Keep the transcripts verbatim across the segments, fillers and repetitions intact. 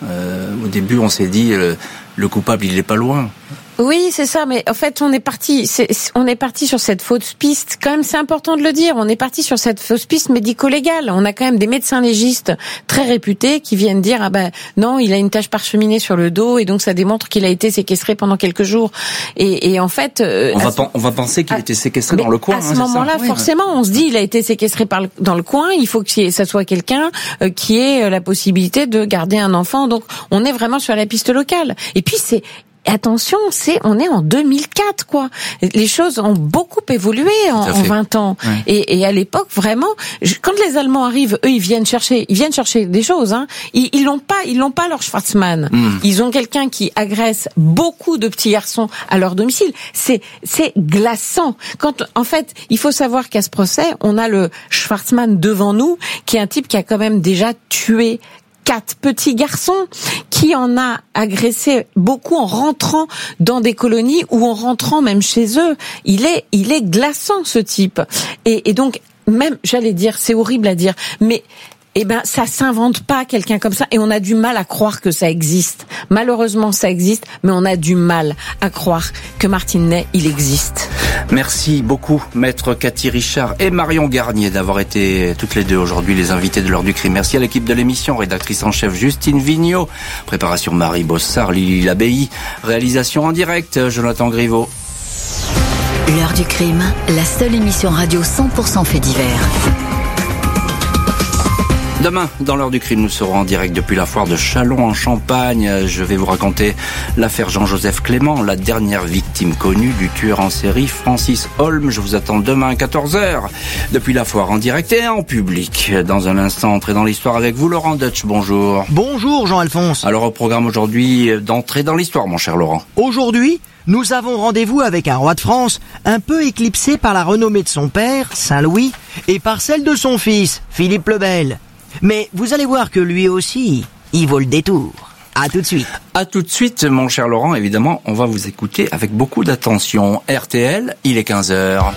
Euh, au début, on s'est dit, euh, le coupable, il n'est pas loin. Oui, c'est ça, mais en fait, on est parti, c'est, on est parti sur cette fausse piste. Quand même, c'est important de le dire. On est parti sur cette fausse piste médico-légale. On a quand même des médecins légistes très réputés qui viennent dire ah ben non, il a une tache parcheminée sur le dos et donc ça démontre qu'il a été séquestré pendant quelques jours. Et, et en fait, euh, on va ce, on va penser qu'il a été séquestré dans le coin. À ce hein, moment-là, oui, forcément, ouais. on se dit il a été séquestré par le, dans le coin. Il faut que ça soit quelqu'un euh, qui ait la possibilité de garder un enfant. Donc, on est vraiment sur la piste locale. Et puis c'est attention, c'est on est en deux mille quatre quoi. Les choses ont beaucoup évolué en, en vingt ans. Ouais. Et, et à l'époque vraiment, je, quand les Allemands arrivent, eux ils viennent chercher, ils viennent chercher des choses. Hein. Ils, ils l'ont pas, ils l'ont pas leur Schwarzmann. Mm. Ils ont quelqu'un qui agresse beaucoup de petits garçons à leur domicile. C'est c'est glaçant. Quand en fait, il faut savoir qu'à ce procès, on a le Schwarzmann devant nous, qui est un type qui a quand même déjà tué quatre petits garçons, qui en a agressé beaucoup en rentrant dans des colonies ou en rentrant même chez eux. Il est, il est glaçant, ce type. Et, et donc, même, j'allais dire, c'est horrible à dire, mais eh ben, ça s'invente pas quelqu'un comme ça, et on a du mal à croire que ça existe. Malheureusement, ça existe, mais on a du mal à croire que Martin Ney, il existe. Merci beaucoup, maître Cathy Richard et Marion Garnier, d'avoir été toutes les deux aujourd'hui les invités de l'heure du crime. Merci à l'équipe de l'émission, rédactrice en chef Justine Vignot, préparation Marie Bossard, Lily Labbaye, réalisation en direct Jonathan Griveau. L'heure du crime, la seule émission radio cent pour cent fait divers. Demain, dans l'heure du crime, nous serons en direct depuis la foire de Châlons en Champagne. Je vais vous raconter l'affaire Jean-Joseph Clément, la dernière victime connue du tueur en série Francis Holm. Je vous attends demain à quatorze heures depuis la foire en direct et en public. Dans un instant, entrer dans l'histoire avec vous, Laurent Deutsch. Bonjour. Bonjour, Jean-Alphonse. Alors, au programme aujourd'hui, d'entrer dans l'histoire, mon cher Laurent. Aujourd'hui, nous avons rendez-vous avec un roi de France un peu éclipsé par la renommée de son père, Saint-Louis, et par celle de son fils, Philippe le Bel. Mais vous allez voir que lui aussi, il vaut le détour. À tout de suite. À tout de suite, mon cher Laurent. Évidemment, on va vous écouter avec beaucoup d'attention. R T L, il est quinze heures.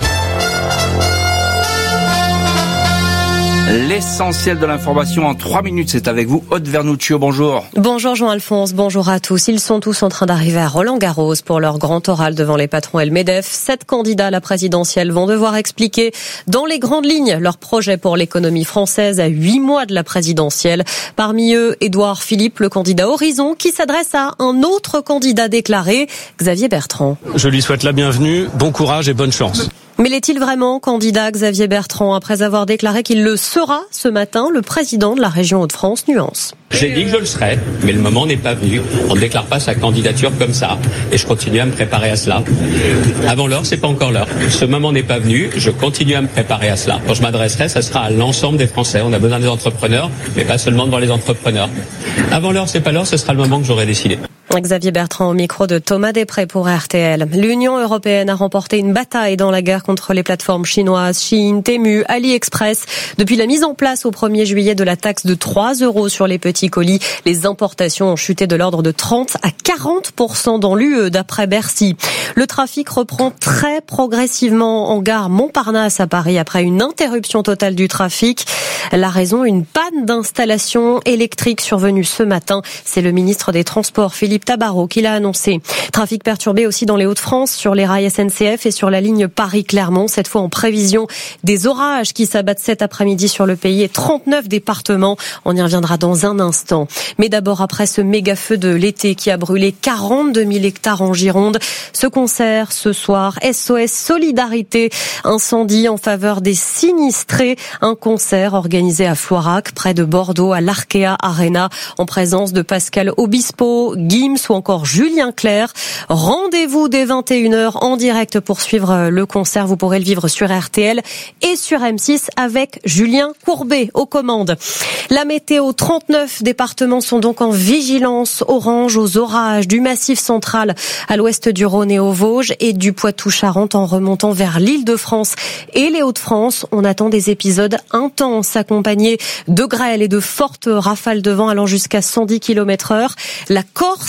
L'essentiel de l'information en trois minutes, c'est avec vous, Aude Vernuccio, bonjour. Bonjour Jean-Alphonse, bonjour à tous. Ils sont tous en train d'arriver à Roland-Garros pour leur grand oral devant les patrons El Medef. Sept candidats à la présidentielle vont devoir expliquer dans les grandes lignes leur projet pour l'économie française à huit mois de la présidentielle. Parmi eux, Édouard Philippe, le candidat Horizon, qui s'adresse à un autre candidat déclaré, Xavier Bertrand. Je lui souhaite la bienvenue, bon courage et bonne chance. Mais l'est-il vraiment candidat Xavier Bertrand après avoir déclaré qu'il le sera ce matin, le président de la région Hauts-de-France nuance. J'ai dit que je le serais, mais le moment n'est pas venu. On ne déclare pas sa candidature comme ça. Et je continue à me préparer à cela. Avant l'heure, c'est pas encore l'heure. Ce moment n'est pas venu, je continue à me préparer à cela. Quand je m'adresserai, ça sera à l'ensemble des Français. On a besoin des entrepreneurs, mais pas seulement devant les entrepreneurs. Avant l'heure, c'est pas l'heure, ce sera le moment que j'aurai décidé. Xavier Bertrand au micro de Thomas Després pour R T L. L'Union européenne a remporté une bataille dans la guerre contre les plateformes chinoises, Shein, Temu, AliExpress. Depuis la mise en place au premier juillet de la taxe de trois euros sur les petits colis, les importations ont chuté de l'ordre de trente à quarante pour cent dans l'U E d'après Bercy. Le trafic reprend très progressivement en gare Montparnasse à Paris après une interruption totale du trafic. La raison, une panne d'installation électrique survenue ce matin. C'est le ministre des Transports, Philippe Tabarot, qui l'a annoncé. Trafic perturbé aussi dans les Hauts-de-France, sur les rails S N C F et sur la ligne Paris-Clermont, cette fois en prévision des orages qui s'abattent cet après-midi sur le pays et trente-neuf départements. On y reviendra dans un instant. Mais d'abord, après ce méga feu de l'été qui a brûlé quarante-deux mille hectares en Gironde, ce concert ce soir, S O S Solidarité, incendie en faveur des sinistrés, un concert organisé à Floirac, près de Bordeaux, à l'Arkea Arena, en présence de Pascal Obispo, Gims ou encore Julien Clerc. Rendez-vous dès vingt et une heures en direct pour suivre le concert. Vous pourrez le vivre sur R T L et sur M six avec Julien Courbet aux commandes. La météo, trente-neuf départements sont donc en vigilance orange aux orages du Massif central à l'ouest du Rhône et aux Vosges et du Poitou-Charentes en remontant vers l'Île-de-France et les Hauts-de-France. On attend des épisodes intenses accompagnés de grêle et de fortes rafales de vent allant jusqu'à cent dix kilomètres heure. La Corse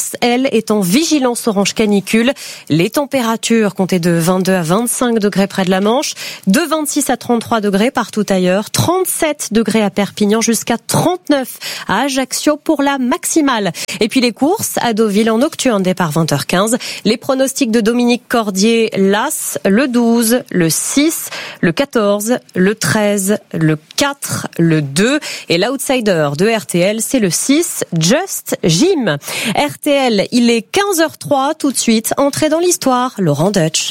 Corse, elle, est en vigilance orange canicule. Les températures comptaient de vingt-deux à vingt-cinq degrés près de la Manche, de vingt-six à trente-trois degrés partout ailleurs, trente-sept degrés à Perpignan, jusqu'à trente-neuf à Ajaccio pour la maximale. Et puis les courses à Deauville en nocturne, départ vingt heures quinze. Les pronostics de Dominique Cordier, l'As, le douze, le six, le quatorze, le treize, le quatre, le deux. Et l'outsider de R T L, c'est le six, Just Jim. R T L, il est quinze heures trois, tout de suite, entrée dans l'histoire, Laurent Deutsch.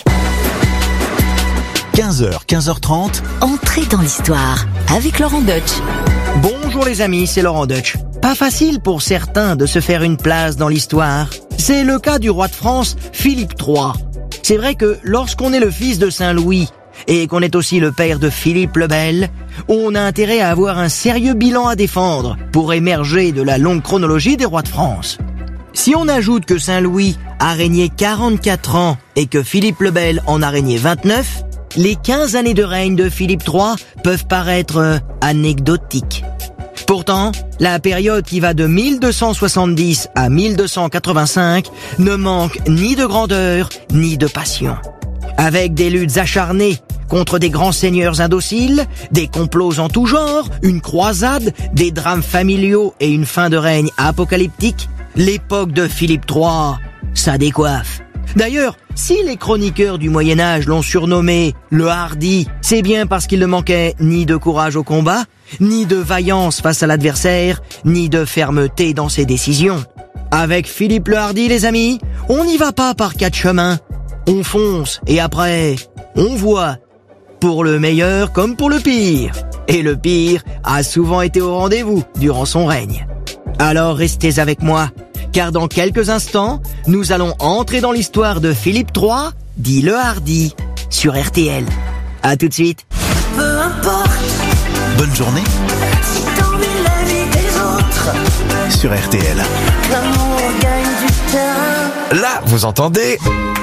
quinze heures, quinze heures trente. Entrée dans l'histoire avec Laurent Deutsch. Bonjour les amis, c'est Laurent Deutsch. Pas facile pour certains de se faire une place dans l'histoire. C'est le cas du roi de France, Philippe trois. C'est vrai que lorsqu'on est le fils de Saint-Louis et qu'on est aussi le père de Philippe le Bel, on a intérêt à avoir un sérieux bilan à défendre pour émerger de la longue chronologie des rois de France. Si on ajoute que Saint-Louis a régné quarante-quatre ans et que Philippe le Bel en a régné vingt-neuf, les quinze années de règne de Philippe trois peuvent paraître euh, anecdotiques. Pourtant, la période qui va de mille deux cent soixante-dix à mille deux cent quatre-vingt-cinq ne manque ni de grandeur ni de passion. Avec des luttes acharnées contre des grands seigneurs indociles, des complots en tout genre, une croisade, des drames familiaux et une fin de règne apocalyptique, l'époque de Philippe trois, ça décoiffe. D'ailleurs, si les chroniqueurs du Moyen-Âge l'ont surnommé le Hardi, c'est bien parce qu'il ne manquait ni de courage au combat, ni de vaillance face à l'adversaire, ni de fermeté dans ses décisions. Avec Philippe le Hardi, les amis, on n'y va pas par quatre chemins. On fonce et après, on voit. Pour le meilleur comme pour le pire. Et le pire a souvent été au rendez-vous durant son règne. Alors restez avec moi, car dans quelques instants, nous allons entrer dans l'histoire de Philippe trois, dit le Hardi, sur R T L. À tout de suite. Peu importe. Bonne journée. Si t'ennuies la vie des autres. Sur R T L. L'amour gagne du terrain. Là, vous entendez ?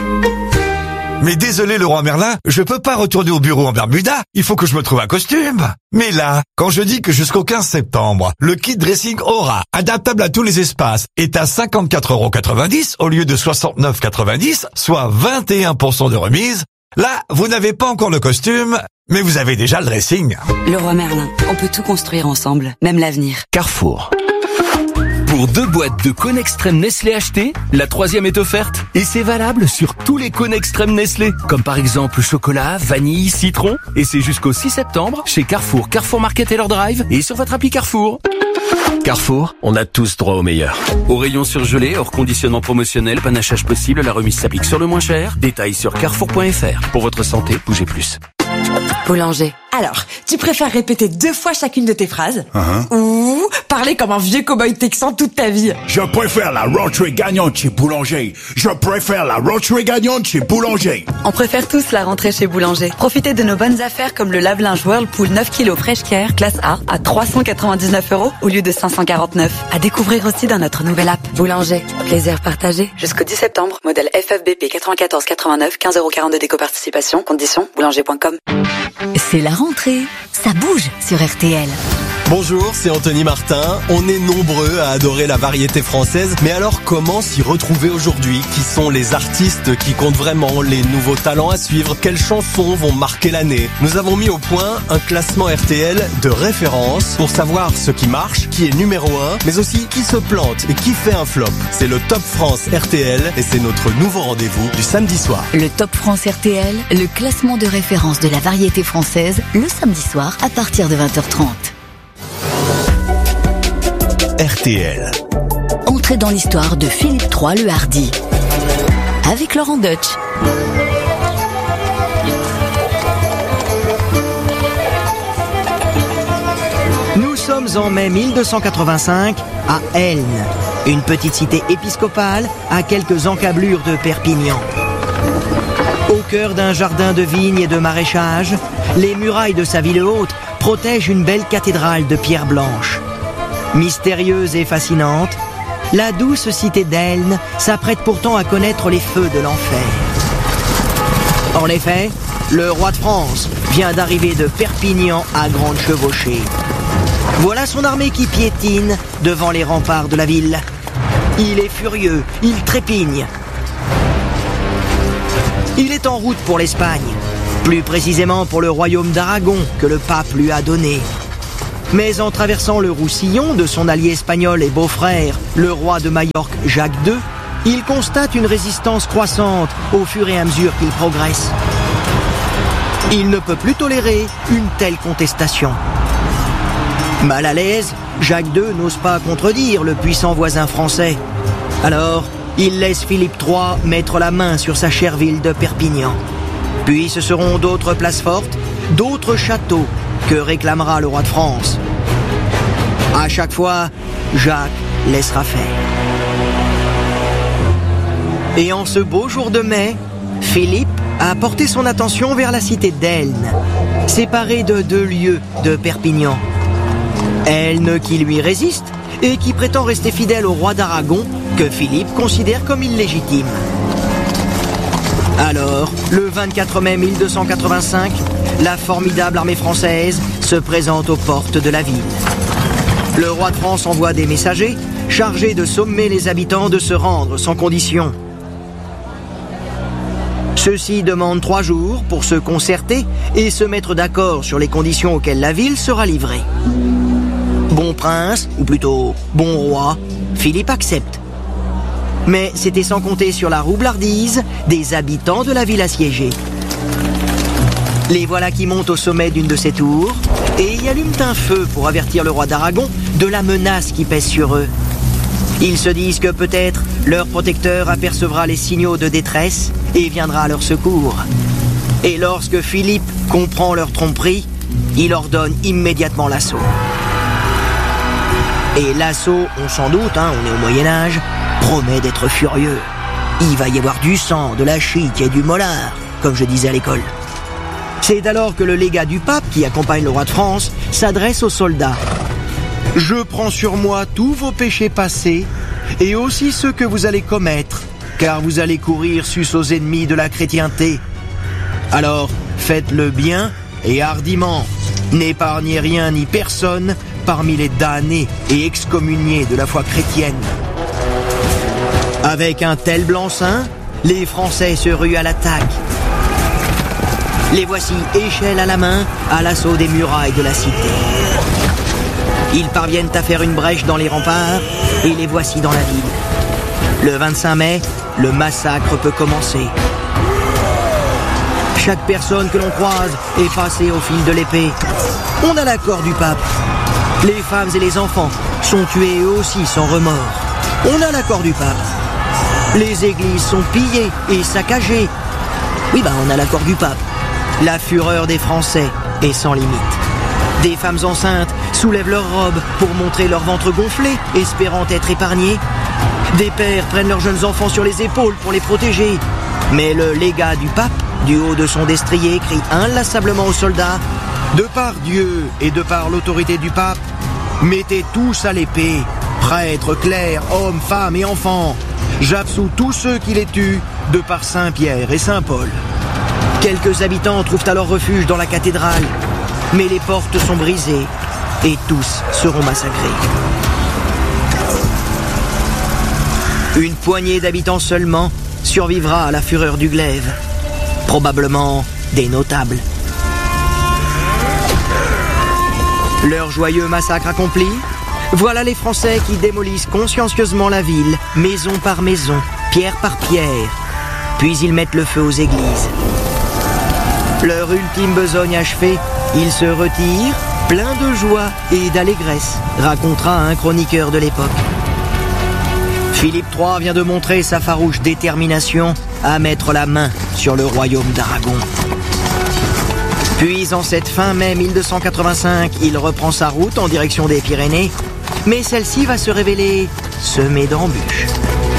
Mais désolé le roi Merlin, je peux pas retourner au bureau en Bermuda, il faut que je me trouve un costume. Mais là, quand je dis que jusqu'au quinze septembre, le kit dressing Aura, adaptable à tous les espaces, est à cinquante-quatre euros quatre-vingt-dix au lieu de soixante-neuf euros quatre-vingt-dix, soit vingt et un pour cent de remise, là, vous n'avez pas encore le costume, mais vous avez déjà le dressing. Le roi Merlin, on peut tout construire ensemble, même l'avenir. Carrefour. Pour deux boîtes de cônes extrême Nestlé achetées, la troisième est offerte. Et c'est valable sur tous les cônes extrême Nestlé, comme par exemple chocolat, vanille, citron. Et c'est jusqu'au six septembre chez Carrefour, Carrefour Market et leur drive et sur votre appli Carrefour. Carrefour, on a tous droit au meilleur. Au rayon surgelé, hors conditionnement promotionnel, panachage possible, la remise s'applique sur le moins cher. Détails sur carrefour point f r. Pour votre santé, bougez plus. Boulanger. Alors, tu préfères répéter deux fois chacune de tes phrases uh-huh. ou parler comme un vieux cow-boy texan toute ta vie? Je préfère la rentrée gagnante chez Boulanger. Je préfère la rentrée gagnante chez Boulanger. On préfère tous la rentrée chez Boulanger. Profitez de nos bonnes affaires comme le lave-linge Whirlpool neuf kilos Fresh Care classe A à trois cent quatre-vingt-dix-neuf euros au lieu de cinq cent quarante-neuf. À découvrir aussi dans notre nouvelle app. Boulanger. Plaisir partagé. Jusqu'au dix septembre. Modèle F F B P quatre-vingt-quatorze quatre-vingt-neuf. quinze euros quarante-deux d'éco-participation. Conditions boulanger point com. C'est la rentrée. Ça bouge sur R T L. Bonjour, c'est Anthony Martin. On est nombreux à adorer la variété française, mais alors comment s'y retrouver aujourd'hui? Qui sont les artistes qui comptent vraiment, les nouveaux talents à suivre? Quelles chansons vont marquer l'année? Nous avons mis au point un classement R T L de référence pour savoir ce qui marche, qui est numéro un, mais aussi qui se plante et qui fait un flop. C'est le Top France R T L et c'est notre nouveau rendez-vous du samedi soir. Le Top France R T L, le classement de référence de la variété française, le samedi soir à partir de vingt heures trente. R T L. Entrée dans l'histoire de Philippe trois le Hardi. Avec Laurent Deutsch. Nous sommes en mai mille deux cent quatre-vingt-cinq à Elne, une petite cité épiscopale à quelques encablures de Perpignan. Au cœur d'un jardin de vignes et de maraîchage, les murailles de sa ville haute protègent une belle cathédrale de pierre blanche. Mystérieuse et fascinante, la douce cité d'Elne s'apprête pourtant à connaître les feux de l'enfer. En effet, le roi de France vient d'arriver de Perpignan à grande chevauchée. Voilà son armée qui piétine devant les remparts de la ville. Il est furieux, il trépigne. Il est en route pour l'Espagne, plus précisément pour le royaume d'Aragon que le pape lui a donné. Mais en traversant le Roussillon de son allié espagnol et beau-frère, le roi de Majorque Jacques deux, il constate une résistance croissante au fur et à mesure qu'il progresse. Il ne peut plus tolérer une telle contestation. Mal à l'aise, Jacques deux n'ose pas contredire le puissant voisin français. Alors, il laisse Philippe trois mettre la main sur sa chère ville de Perpignan. Puis ce seront d'autres places fortes, d'autres châteaux que réclamera le roi de France. À chaque fois, Jacques laissera faire. Et en ce beau jour de mai, Philippe a porté son attention vers la cité d'Elne, séparée de deux lieues de Perpignan. Elne qui lui résiste et qui prétend rester fidèle au roi d'Aragon que Philippe considère comme illégitime. Alors, le vingt-quatre mai mille deux cent quatre-vingt-cinq, la formidable armée française se présente aux portes de la ville. Le roi de France envoie des messagers chargés de sommer les habitants de se rendre sans condition. Ceux-ci demandent trois jours pour se concerter et se mettre d'accord sur les conditions auxquelles la ville sera livrée. Bon prince, ou plutôt bon roi, Philippe accepte. Mais c'était sans compter sur la roublardise des habitants de la ville assiégée. Les voilà qui montent au sommet d'une de ces tours et y allument un feu pour avertir le roi d'Aragon de la menace qui pèse sur eux. Ils se disent que peut-être leur protecteur apercevra les signaux de détresse et viendra à leur secours. Et lorsque Philippe comprend leur tromperie, il ordonne immédiatement l'assaut. Et l'assaut, on s'en doute, hein, on est au Moyen-Âge, promet d'être furieux. Il va y avoir du sang, de la chique et du mollard, comme je disais à l'école. C'est alors que le légat du pape, qui accompagne le roi de France, s'adresse aux soldats. « Je prends sur moi tous vos péchés passés, et aussi ceux que vous allez commettre, car vous allez courir sus aux ennemis de la chrétienté. Alors, faites-le bien et hardiment. N'épargnez rien ni personne parmi les damnés et excommuniés de la foi chrétienne. » Avec un tel blanc-seing, les Français se ruent à l'attaque. Les voici, échelle à la main, à l'assaut des murailles de la cité. Ils parviennent à faire une brèche dans les remparts et les voici dans la ville. Le vingt-cinq mai, le massacre peut commencer. Chaque personne que l'on croise est passée au fil de l'épée. On a l'accord du pape. Les femmes et les enfants sont tués eux aussi sans remords. On a l'accord du pape. Les églises sont pillées et saccagées. Oui, bah on a l'accord du pape. La fureur des Français est sans limite. Des femmes enceintes soulèvent leurs robes pour montrer leur ventre gonflé, espérant être épargnés. Des pères prennent leurs jeunes enfants sur les épaules pour les protéger. Mais le légat du pape, du haut de son destrier, crie inlassablement aux soldats: « De par Dieu et de par l'autorité du pape, mettez tous à l'épée, prêtres, clercs, hommes, femmes et enfants. J'absous tous ceux qui les tuent, de par Saint-Pierre et Saint-Paul. » Quelques habitants trouvent alors refuge dans la cathédrale, mais les portes sont brisées et tous seront massacrés. Une poignée d'habitants seulement survivra à la fureur du glaive, probablement des notables. Leur joyeux massacre accompli, voilà les Français qui démolissent consciencieusement la ville, maison par maison, pierre par pierre, puis ils mettent le feu aux églises. Leur ultime besogne achevée, ils se retirent, pleins de joie et d'allégresse, racontera un chroniqueur de l'époque. Philippe trois vient de montrer sa farouche détermination à mettre la main sur le royaume d'Aragon. Puis en cette fin mai mille deux cent quatre-vingt-cinq, il reprend sa route en direction des Pyrénées, mais celle-ci va se révéler semée d'embûches.